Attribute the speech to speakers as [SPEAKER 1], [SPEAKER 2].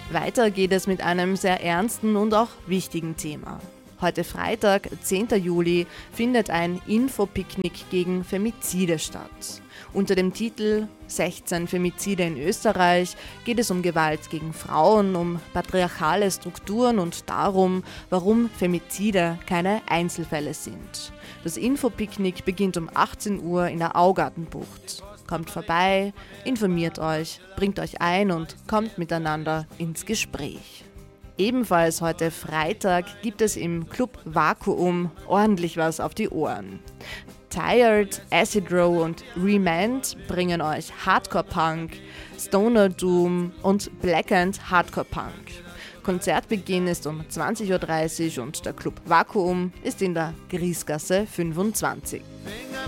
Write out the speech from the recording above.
[SPEAKER 1] Weiter geht es mit einem sehr ernsten und auch wichtigen Thema. Heute Freitag, 10. Juli, findet ein Infopicknick gegen Femizide statt. Unter dem Titel 16 Femizide in Österreich geht es um Gewalt gegen Frauen, um patriarchale Strukturen und darum, warum Femizide keine Einzelfälle sind. Das Infopicknick beginnt um 18 Uhr in der Augartenbucht. Kommt vorbei, informiert euch, bringt euch ein und kommt miteinander ins Gespräch. Ebenfalls heute Freitag gibt es im Club Vakuum ordentlich was auf die Ohren. Tired, Acid Row und Remand bringen euch Hardcore Punk, Stoner Doom und Blackened Hardcore Punk. Konzertbeginn ist um 20.30 Uhr und der Club Vakuum ist in der Griesgasse 25.